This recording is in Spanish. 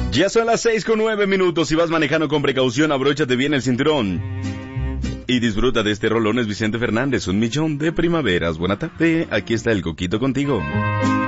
Ya son las 6:09. Si vas manejando con precaución, abróchate bien el cinturón y disfruta de rolón. Es Vicente Fernández, 1,000,000 de primaveras. Buena tarde, aquí está el Coquito contigo.